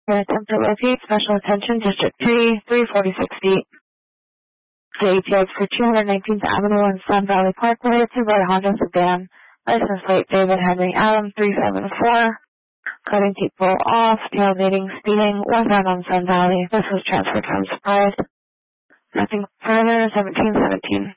An attempt to locate special attention District 3, 346 feet. The ATX for 219th Avenue and Sun Valley Parkway to by Honda sedan. License plate David Henry Adam 374. Cutting people off, tailgating, speeding, westbound on Sun Valley. This was transferred from Surprise. Nothing further, 1717.